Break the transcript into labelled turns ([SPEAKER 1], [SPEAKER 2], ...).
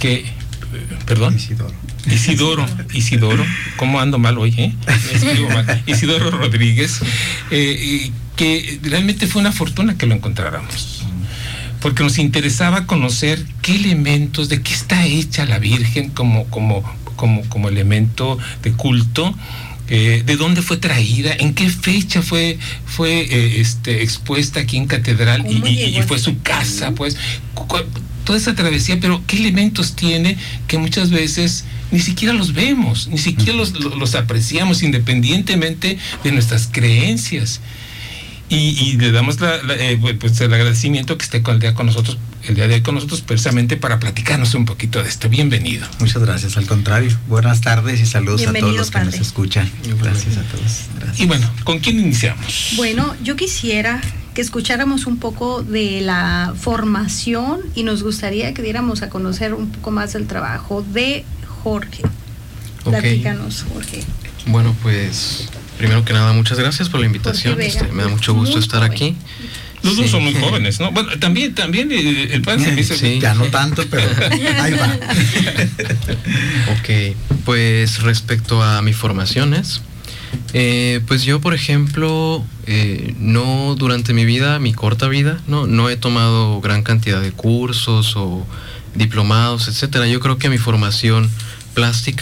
[SPEAKER 1] que, perdón. Isidoro, ¿cómo ando mal hoy, escribo mal? Isidoro Rodríguez, que realmente fue una fortuna que lo encontráramos, porque nos interesaba conocer qué elementos, de qué está hecha la Virgen como elemento de culto, de dónde fue traída, en qué fecha fue expuesta aquí en Catedral y fue su casa, pues, toda esa travesía, pero qué elementos tiene que muchas veces ni siquiera los vemos, ni siquiera los apreciamos, independientemente de nuestras creencias. Y le damos pues el agradecimiento que esté el día de hoy con nosotros, precisamente para platicarnos un poquito de esto. Bienvenido.
[SPEAKER 2] Muchas gracias, al contrario. Buenas tardes y saludos. Bienvenido, a todos los que nos escuchan. Gracias a todos. Gracias.
[SPEAKER 1] Y bueno, ¿con quién iniciamos?
[SPEAKER 3] Bueno, yo quisiera que escucháramos un poco de la formación y nos gustaría que diéramos a conocer un poco más del trabajo de Jorge. Platícanos, Jorge.
[SPEAKER 4] Bueno, pues primero que nada, muchas gracias por la invitación. Me da mucho gusto estar aquí.
[SPEAKER 1] Los dos son muy jóvenes, ¿no? Bueno, también el padre se me hizo...
[SPEAKER 2] Sí, ya no tanto, pero ahí va.
[SPEAKER 4] Ok, pues respecto a mis formaciones, pues yo, por ejemplo, no durante mi corta vida, no he tomado gran cantidad de cursos o diplomados, etcétera. Yo creo que mi formación plástica